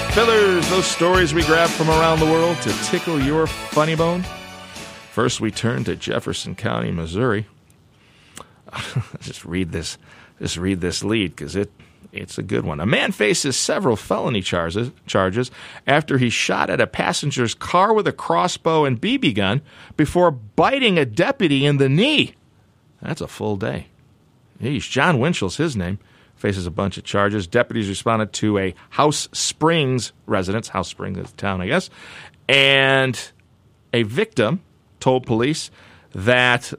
Fillers, those stories we grab from around the world to tickle your funny bone. First, we turn to Jefferson County, Missouri. Just read this lead because it's a good one. A man faces several felony charges after he shot at a passenger's car with a crossbow and BB gun before biting a deputy in the knee. That's a full day. John Winchell's his name. Faces a bunch of charges. Deputies responded to a House Springs residence. House Springs is the town, I guess. And a victim told police that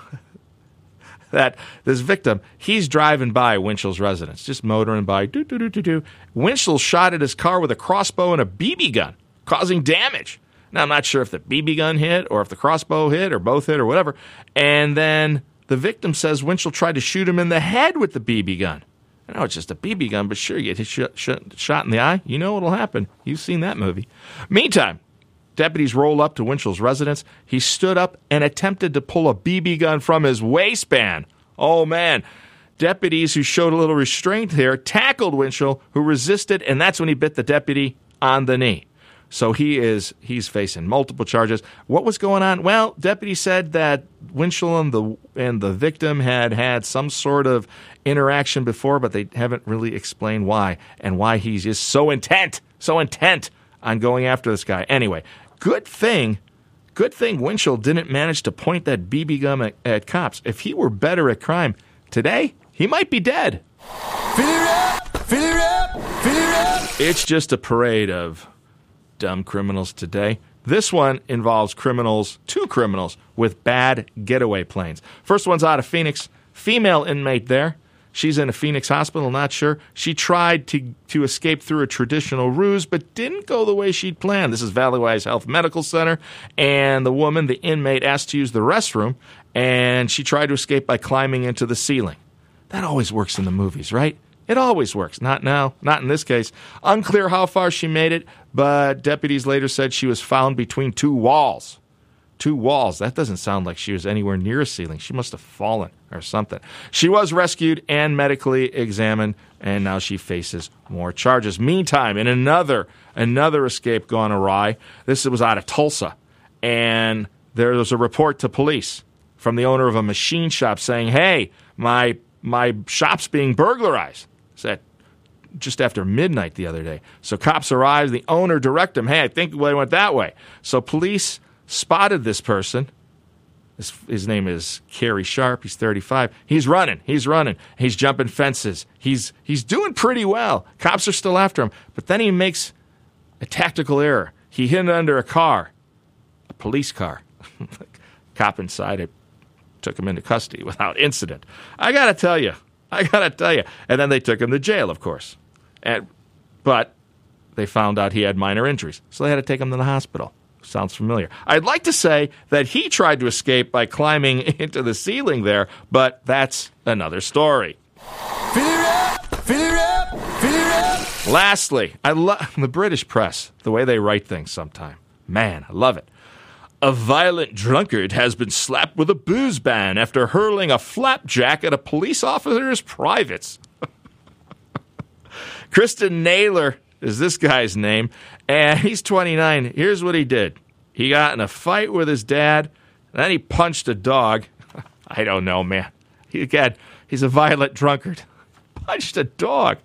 this victim, he's driving by Winchell's residence, just motoring by. Winchell shot at his car with a crossbow and a BB gun, causing damage. Now, I'm not sure if the BB gun hit or if the crossbow hit or both hit or whatever. And then the victim says Winchell tried to shoot him in the head with the BB gun. I know it's just a BB gun, but sure, you get shot in the eye. You know what'll happen. You've seen that movie. Meantime, deputies roll up to Winchell's residence. He stood up and attempted to pull a BB gun from his waistband. Oh, man. Deputies who showed a little restraint here tackled Winchell, who resisted, and that's when he bit the deputy on the knee. So he's facing multiple charges. What was going on? Well, deputies said that Winchell and the victim had some sort of interaction before, but they haven't really explained why and why he's just so intent on going after this guy. Anyway, good thing Winchell didn't manage to point that BB gun at cops. If he were better at crime today, he might be dead. Fill it up, fill it up, fill it up. It's just a parade of dumb criminals today. This one involves two criminals with bad getaway planes. First one's out of Phoenix. Female inmate there. She's in a Phoenix hospital, not sure. She tried to escape through a traditional ruse, but didn't go the way she'd planned. This is Valley Wise Health Medical Center, and the inmate, asked to use the restroom, and she tried to escape by climbing into the ceiling. That always works in the movies, right? It always works. Not now. Not in this case. Unclear how far she made it, but deputies later said she was found between two walls. Two walls. That doesn't sound like she was anywhere near a ceiling. She must have fallen or something. She was rescued and medically examined, and now she faces more charges. Meantime, in another escape gone awry, this was out of Tulsa, and there was a report to police from the owner of a machine shop saying, hey, my shop's being burglarized. Said just after midnight the other day. So cops arrived. The owner directed them, hey, I think they went that way. So police spotted this person. His name is Kerry Sharp. He's 35. He's running. He's jumping fences. He's doing pretty well. Cops are still after him. But then he makes a tactical error. He hid under a car, a police car. Cop inside it took him into custody without incident. I got to tell you. And then they took him to jail, of course. But they found out he had minor injuries, so they had to take him to the hospital. Sounds familiar. I'd like to say that he tried to escape by climbing into the ceiling there, but that's another story. Fill it up, fill it up, fill it up. Lastly, I love the British press, the way they write things sometime. Man, I love it. A violent drunkard has been slapped with a booze ban after hurling a flapjack at a police officer's privates. Kristen Naylor is this guy's name, and he's 29. Here's what he did. He got in a fight with his dad, and then he punched a dog. I don't know, man. He's a violent drunkard. Punched a dog.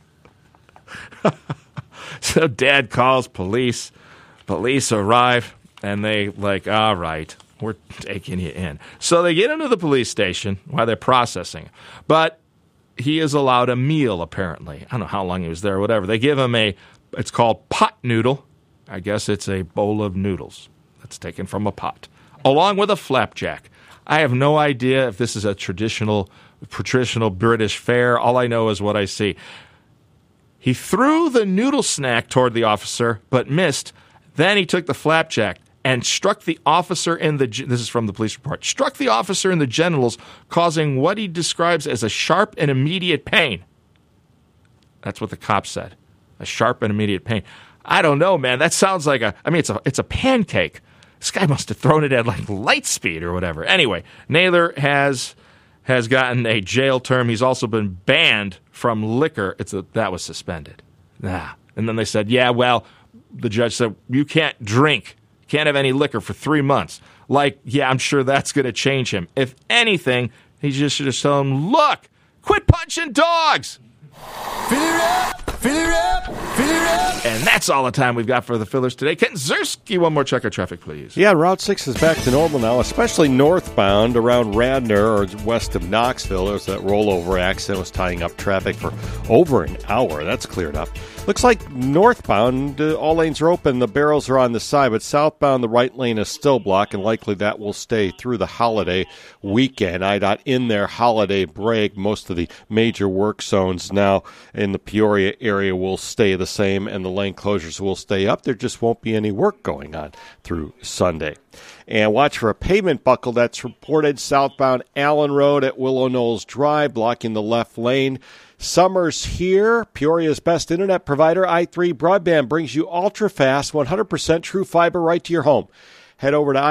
So dad calls police. Police arrive. And they all right, we're taking you in. So they get into the police station while they're processing. But he is allowed a meal, apparently. I don't know how long he was there or whatever. They give him it's called pot noodle. I guess it's a bowl of noodles that's taken from a pot, along with a flapjack. I have no idea if this is a traditional British fare. All I know is what I see. He threw the noodle snack toward the officer, but missed. Then he took the flapjack and struck the officer this is from the police report, struck the officer in the genitals, causing what he describes as a sharp and immediate pain. That's what the cop said. A sharp and immediate pain. I don't know, man. That sounds like it's a pancake. This guy must have thrown it at like light speed or whatever. Anyway, Naylor has gotten a jail term. He's also been banned from liquor. That was suspended. And then they said, yeah, well, the judge said, you can't drink, can't have any liquor for 3 months. Like, yeah, I'm sure that's going to change him. If anything, he just should have told him, look, quit punching dogs. Fill it up, fill it up, fill it up. And that's all the time we've got for the fillers today. Ken Zerski, one more check of traffic, please. Yeah, Route 6 is back to normal now, especially northbound around Radnor or west of Knoxville. There's that rollover accident was tying up traffic for over an hour. That's cleared up. Looks like northbound, all lanes are open. The barrels are on the side, but southbound, the right lane is still blocked, and likely that will stay through the holiday weekend. IDOT in their holiday break. Most of the major work zones now in the Peoria area will stay the same, and the lane closures will stay up. There just won't be any work going on through Sunday. And watch for a pavement buckle that's reported southbound Allen Road at Willow Knolls Drive, blocking the left lane. Summer's here. Peoria's best internet provider, i3 Broadband, brings you ultra-fast, 100% true fiber right to your home. Head over to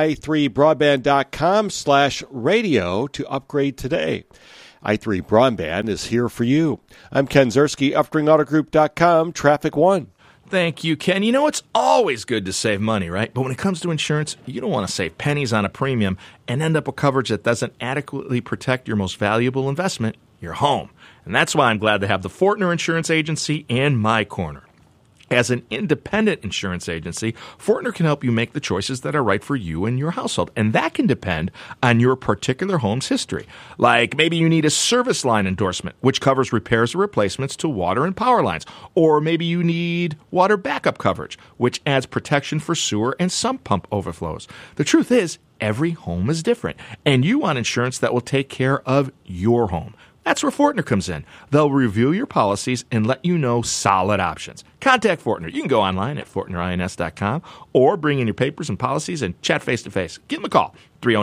i3broadband.com/radio to upgrade today. i3 Broadband is here for you. I'm Ken Zerski, UpstringAutoGroup.com, Traffic One. Thank you, Ken. You know, it's always good to save money, right? But when it comes to insurance, you don't want to save pennies on a premium and end up with coverage that doesn't adequately protect your most valuable investment, your home. And that's why I'm glad to have the Fortner Insurance Agency in my corner. As an independent insurance agency, Fortner can help you make the choices that are right for you and your household. And that can depend on your particular home's history. Like maybe you need a service line endorsement, which covers repairs or replacements to water and power lines. Or maybe you need water backup coverage, which adds protection for sewer and sump pump overflows. The truth is, every home is different. And you want insurance that will take care of your home. That's where Fortner comes in. They'll review your policies and let you know solid options. Contact Fortner. You can go online at FortnerINS.com or bring in your papers and policies and chat face-to-face. Give them a call,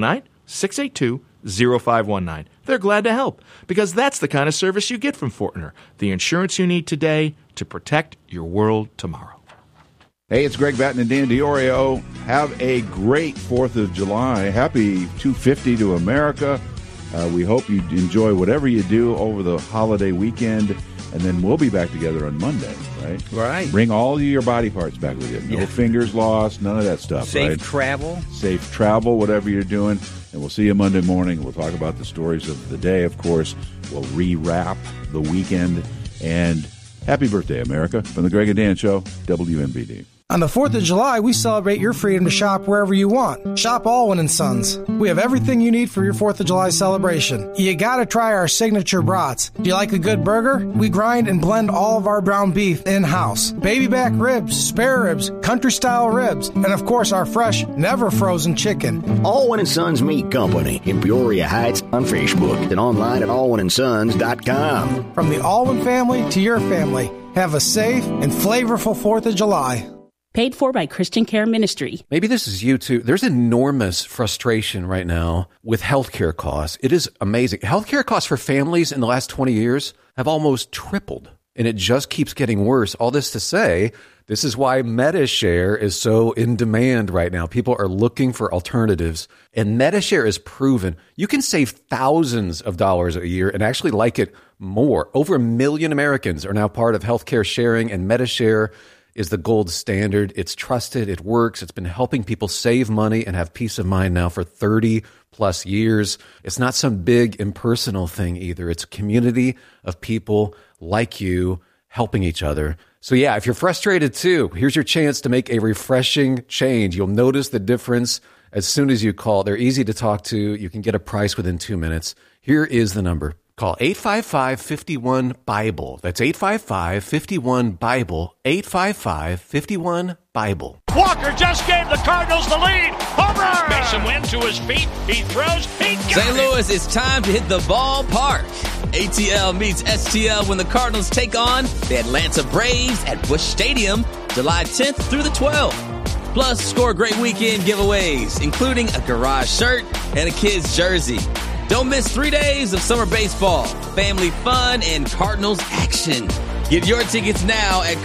309-682-0519. They're glad to help because that's the kind of service you get from Fortner, the insurance you need today to protect your world tomorrow. Hey, it's Greg Batten and Dan DiOrio. Have a great 4th of July. Happy 250 to America. We hope you enjoy whatever you do over the holiday weekend, and then we'll be back together on Monday, right? Right. Bring all of your body parts back with you. No fingers lost, none of that stuff, Safe right? travel. Safe travel, whatever you're doing. And we'll see you Monday morning. We'll talk about the stories of the day, of course. We'll re-wrap the weekend. And happy birthday, America. From the Greg and Dan Show, WMBD. On the 4th of July, we celebrate your freedom to shop wherever you want. Shop Alwyn & Sons. We have everything you need for your 4th of July celebration. You gotta try our signature brats. Do you like a good burger? We grind and blend all of our brown beef in-house. Baby back ribs, spare ribs, country-style ribs, and of course our fresh, never-frozen chicken. Alwyn & Sons Meat Company in Peoria Heights on Facebook and online at alwynsons.com. From the Alwyn family to your family, have a safe and flavorful 4th of July. Paid for by Christian Care Ministry. Maybe this is you too. There's enormous frustration right now with healthcare costs. It is amazing. Healthcare costs for families in the last 20 years have almost tripled, and it just keeps getting worse. All this to say, this is why MediShare is so in demand right now. People are looking for alternatives, and MediShare is proven. You can save thousands of dollars a year and actually like it more. Over 1 million Americans are now part of healthcare sharing, and MediShare is the gold standard. It's trusted. It works. It's been helping people save money and have peace of mind now for 30 plus years. It's not some big impersonal thing either. It's a community of people like you helping each other. So yeah, if you're frustrated too, here's your chance to make a refreshing change. You'll notice the difference as soon as you call. They're easy to talk to. You can get a price within 2 minutes. Here is the number. Call 855-51-BIBLE. That's 855-51-BIBLE. 855-51-BIBLE. Walker just gave the Cardinals the lead. Homer! Mason Wynn to his feet. He throws. He got St. Louis, it's time to hit the ballpark. ATL meets STL when the Cardinals take on the Atlanta Braves at Busch Stadium, July 10th through the 12th. Plus, score great weekend giveaways, including a garage shirt and a kid's jersey. Don't miss 3 days of summer baseball, family fun, and Cardinals action. Get your tickets now at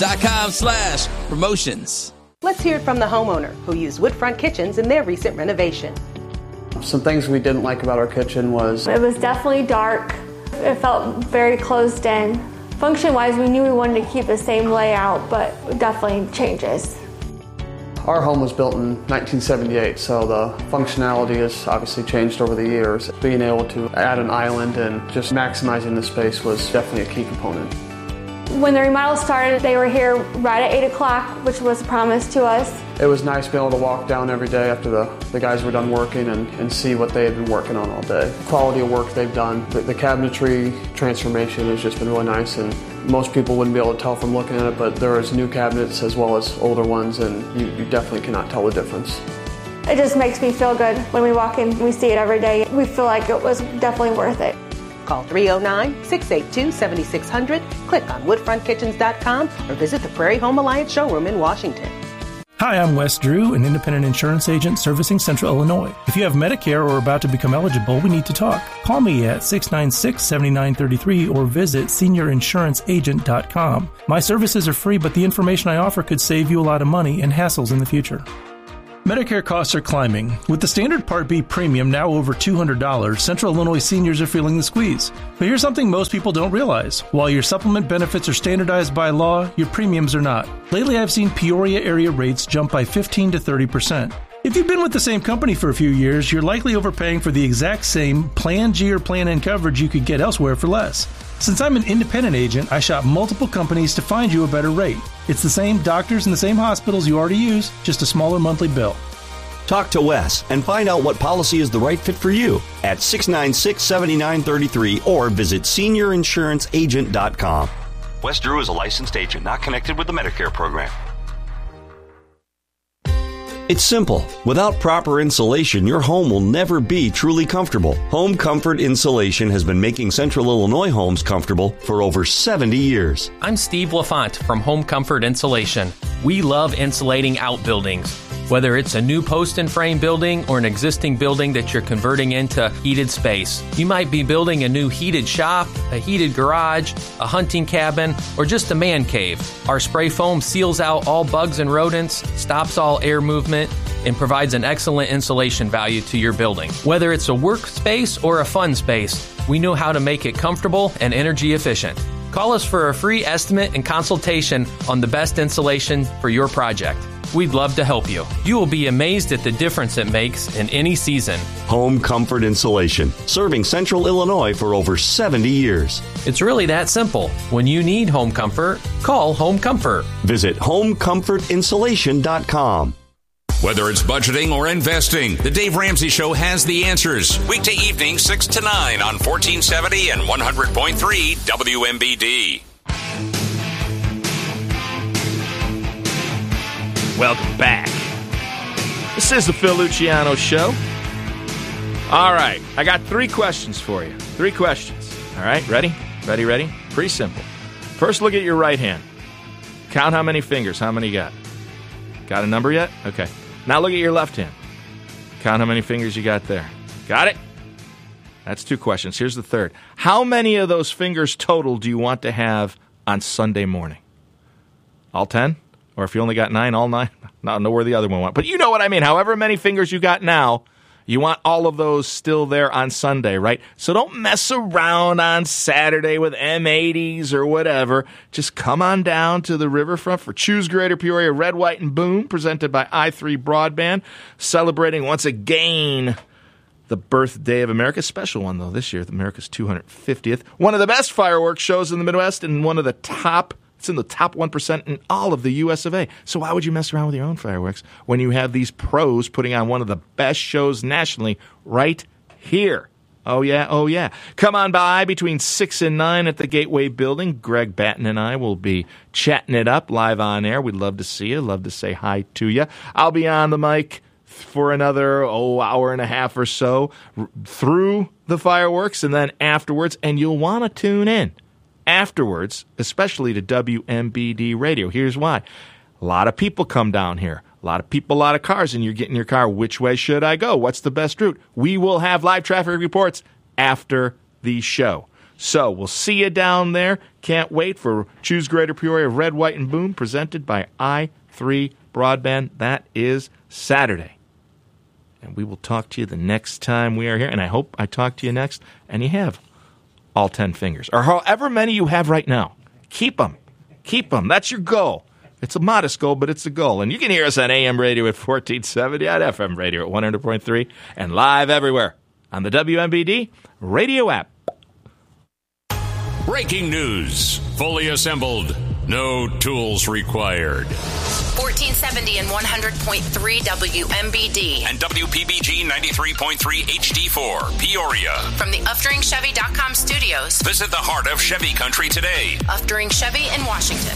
cardinals.com/promotions. Let's hear it from the homeowner who used Woodfront Kitchens in their recent renovation. Some things we didn't like about our kitchen was it was definitely dark. It felt very closed in. Function-wise, we knew we wanted to keep the same layout, but definitely changes. Our home was built in 1978, so the functionality has obviously changed over the years. Being able to add an island and just maximizing the space was definitely a key component. When the remodel started, they were here right at 8 o'clock, which was a promise to us. It was nice being able to walk down every day after the guys were done working and see what they had been working on all day. The quality of work they've done, the cabinetry transformation has just been really nice, and most people wouldn't be able to tell from looking at it, but there is new cabinets as well as older ones, and you definitely cannot tell the difference. It just makes me feel good when we walk in, we see it every day. We feel like it was definitely worth it. Call 309-682-7600, click on woodfrontkitchens.com, or visit the Prairie Home Alliance showroom in Washington. Hi, I'm Wes Drew, an independent insurance agent servicing Central Illinois. If you have Medicare or are about to become eligible, we need to talk. Call me at 696-7933 or visit seniorinsuranceagent.com. My services are free, but the information I offer could save you a lot of money and hassles in the future. Medicare costs are climbing. With the standard Part B premium now over $200, Central Illinois seniors are feeling the squeeze. But here's something most people don't realize. While your supplement benefits are standardized by law, your premiums are not. Lately, I've seen Peoria area rates jump by 15 to 30%. If you've been with the same company for a few years, you're likely overpaying for the exact same Plan G or Plan N coverage you could get elsewhere for less. Since I'm an independent agent, I shop multiple companies to find you a better rate. It's the same doctors and the same hospitals you already use, just a smaller monthly bill. Talk to Wes and find out what policy is the right fit for you at 696-7933 or visit seniorinsuranceagent.com. Wes Drew is a licensed agent not connected with the Medicare program. It's simple. Without proper insulation, your home will never be truly comfortable. Home Comfort Insulation has been making Central Illinois homes comfortable for over 70 years. I'm Steve LaFont from Home Comfort Insulation. We love insulating outbuildings. Whether it's a new post and frame building or an existing building that you're converting into heated space. You might be building a new heated shop, a heated garage, a hunting cabin, or just a man cave. Our spray foam seals out all bugs and rodents, stops all air movement, and provides an excellent insulation value to your building. Whether it's a workspace or a fun space, we know how to make it comfortable and energy efficient. Call us for a free estimate and consultation on the best insulation for your project. We'd love to help you. You will be amazed at the difference it makes in any season. Home Comfort Insulation, serving Central Illinois for over 70 years. It's really that simple. When you need home comfort, call Home Comfort. Visit homecomfortinsulation.com. Whether it's budgeting or investing, the Dave Ramsey Show has the answers. Weekday evenings 6 to 9 on 1470 and 100.3 WMBD. Welcome back. This is the Phil Luciano Show. All right, I got 3 questions for you. 3 questions. All right, ready? Ready? Pretty simple. First, look at your right hand. Count how many fingers. How many you got? Got a number yet? Okay. Now look at your left hand. Count how many fingers you got there. Got it? That's 2 questions. Here's the third. How many of those fingers total do you want to have on Sunday morning? All 10? Or if you only got 9, all 9? I don't know where the other one went. But you know what I mean. However many fingers you got now, you want all of those still there on Sunday, right? So don't mess around on Saturday with M80s or whatever. Just come on down to the riverfront for Choose Greater Peoria Red, White, and Boom, presented by i3 Broadband, celebrating once again the birthday of America. Special one, though, this year, America's 250th. One of the best fireworks shows in the Midwest and one of the top. It's in the top 1% in all of the U.S. of A. So why would you mess around with your own fireworks when you have these pros putting on one of the best shows nationally right here? Oh, yeah. Come on by between 6 and 9 at the Gateway Building. Greg Batten and I will be chatting it up live on air. We'd love to see you. Love to say hi to you. I'll be on the mic for another hour and a half or so through the fireworks and then afterwards, and you'll want to tune in afterwards, especially to WMBD Radio. Here's why. A lot of people come down here. A lot of people, a lot of cars, and you're getting your car. Which way should I go? What's the best route? We will have live traffic reports after the show. So we'll see you down there. Can't wait for Choose Greater Peoria Red, White, and Boom, presented by i3 Broadband. That is Saturday. And we will talk to you the next time we are here. And I hope I talk to you next, and you have all 10 fingers, or however many you have right now. Keep them. Keep them. That's your goal. It's a modest goal, but it's a goal. And you can hear us on AM radio at 1470, on FM radio at 100.3, and live everywhere on the WMBD radio app. Breaking news. Fully assembled. No tools required. 1470 and 100.3 WMBD. And WPBG 93.3 HD4, Peoria. From the UfteringChevy.com studios. Visit the heart of Chevy country today. Uftering Chevy in Washington.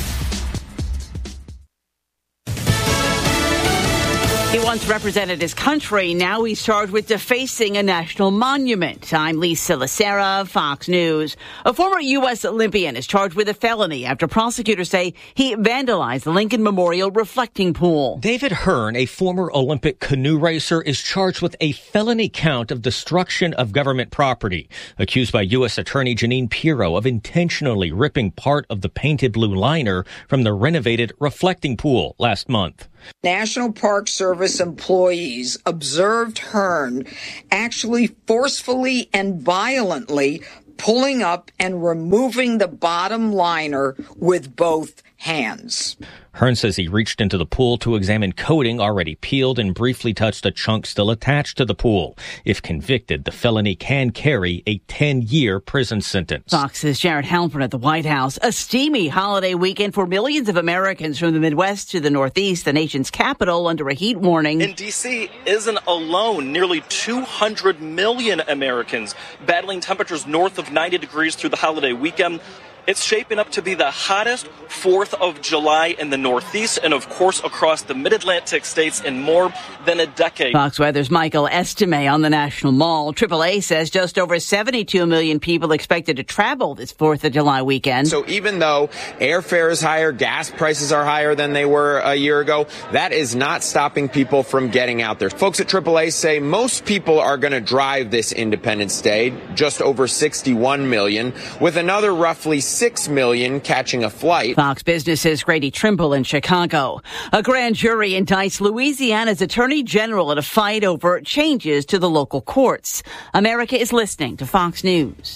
He once represented his country. Now he's charged with defacing a national monument. I'm Lisa Lacera, Fox News. A former U.S. Olympian is charged with a felony after prosecutors say he vandalized the Lincoln Memorial reflecting pool. David Hearn, a former Olympic canoe racer, is charged with a felony count of destruction of government property, accused by U.S. Attorney Jeanine Pirro of intentionally ripping part of the painted blue liner from the renovated reflecting pool last month. National Park Service employees observed Hearn actually forcefully and violently pulling up and removing the bottom liner with both hands. Hearn says he reached into the pool to examine coating already peeled and briefly touched a chunk still attached to the pool. If convicted, the felony can carry a 10-year prison sentence. Fox's Jared Halpern at the White House. A steamy holiday weekend for millions of Americans from the Midwest to the Northeast, the nation's capital under a heat warning. And D.C. isn't alone. Nearly 200 million Americans battling temperatures north of 90 degrees through the holiday weekend. It's shaping up to be the hottest 4th of July in the Northeast and, of course, across the Mid-Atlantic states in more than a decade. Fox Weather's Michael Estime on the National Mall. AAA says just over 72 million people expected to travel this 4th of July weekend. So even though airfare is higher, gas prices are higher than they were a year ago, that is not stopping people from getting out there. Folks at AAA say most people are going to drive this Independence Day, just over 61 million, with another roughly 6 million catching a flight. Fox Business's Grady Trimble in Chicago. A grand jury indicts Louisiana's attorney general in a fight over changes to the local courts. America is listening to Fox News.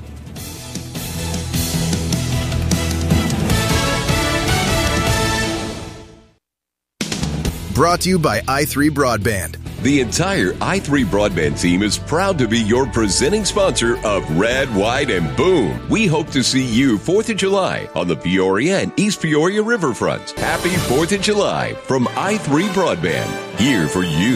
Brought to you by i3 Broadband. The entire i3 Broadband team is proud to be your presenting sponsor of Red, White, and Boom. We hope to see you 4th of July on the Peoria and East Peoria riverfront. Happy 4th of July from i3 Broadband, here for you.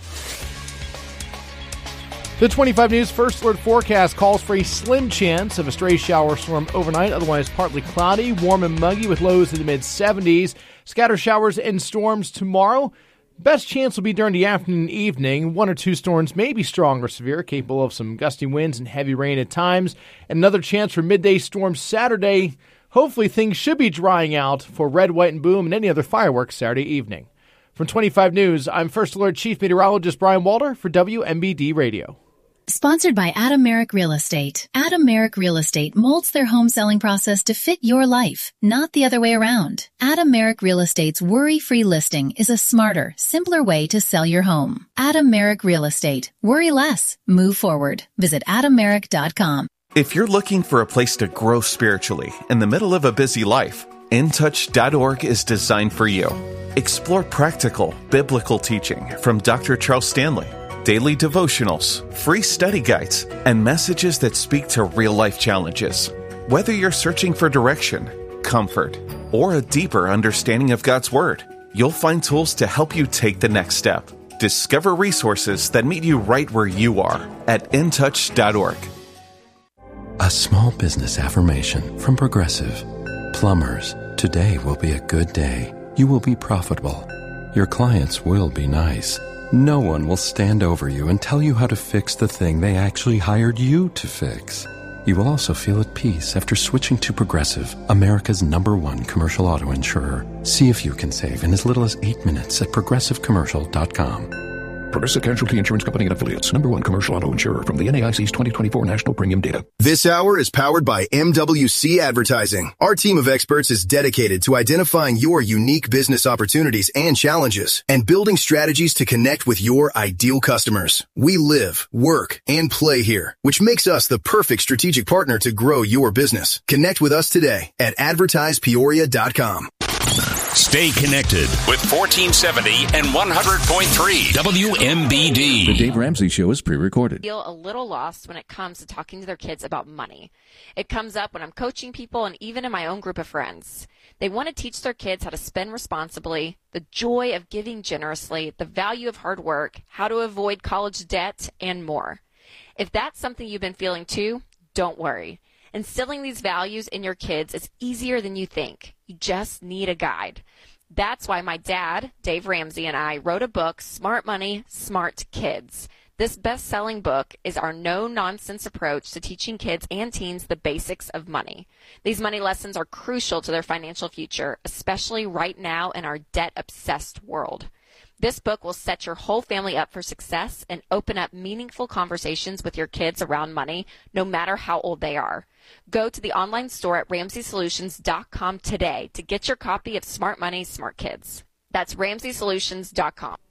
The 25 News First Alert forecast calls for a slim chance of a stray shower storm overnight, otherwise partly cloudy, warm and muggy with lows in the mid-70s. Scatter showers and storms tomorrow. Best chance will be during the afternoon and evening. 1 or 2 storms may be strong or severe, capable of some gusty winds and heavy rain at times. And another chance for midday storms Saturday. Hopefully things should be drying out for Red, White, and Boom and any other fireworks Saturday evening. From 25 News, I'm First Alert Chief Meteorologist Brian Walter for WMBD Radio. Sponsored by Adam Merrick Real Estate. Adam Merrick Real Estate molds their home selling process to fit your life, not the other way around. Adam Merrick Real Estate's worry-free listing is a smarter, simpler way to sell your home. Adam Merrick Real Estate. Worry less. Move forward. Visit AdamMerrick.com. If you're looking for a place to grow spiritually in the middle of a busy life, InTouch.org is designed for you. Explore practical, biblical teaching from Dr. Charles Stanley, daily devotionals, free study guides, and messages that speak to real-life challenges. Whether you're searching for direction, comfort, or a deeper understanding of God's Word, you'll find tools to help you take the next step. Discover resources that meet you right where you are at InTouch.org. A small business affirmation from Progressive. Plumbers, today will be a good day. You will be profitable. Your clients will be nice. No one will stand over you and tell you how to fix the thing they actually hired you to fix. You will also feel at peace after switching to Progressive, America's #1 commercial auto insurer. See if you can save in as little as 8 minutes at progressivecommercial.com. Progressive Casualty Insurance Company and Affiliates. Number 1 commercial auto insurer from the NAIC's 2024 National Premium Data. This hour is powered by MWC Advertising. Our team of experts is dedicated to identifying your unique business opportunities and challenges and building strategies to connect with your ideal customers. We live, work, and play here, which makes us the perfect strategic partner to grow your business. Connect with us today at advertisepeoria.com. Stay connected with 1470 and 100.3 WMBD. The Dave Ramsey Show is pre-recorded. Feel a little lost when it comes to talking to their kids about money. It comes up when I'm coaching people and even in my own group of friends. They want to teach their kids how to spend responsibly, the joy of giving generously, the value of hard work, how to avoid college debt, and more. If that's something you've been feeling too, don't worry. Instilling these values in your kids is easier than you think. You just need a guide. That's why my dad, Dave Ramsey, and I wrote a book, Smart Money, Smart Kids. This best-selling book is our no-nonsense approach to teaching kids and teens the basics of money. These money lessons are crucial to their financial future, especially right now in our debt-obsessed world. This book will set your whole family up for success and open up meaningful conversations with your kids around money, no matter how old they are. Go to the online store at RamseySolutions.com today to get your copy of Smart Money, Smart Kids. That's RamseySolutions.com.